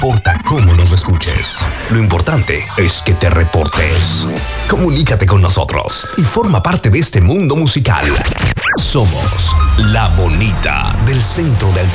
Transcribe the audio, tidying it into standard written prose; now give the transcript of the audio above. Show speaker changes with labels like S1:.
S1: importa cómo nos escuches. Lo importante es que te reportes. Comunícate con nosotros y forma parte de este mundo musical. Somos La Bonita del centro del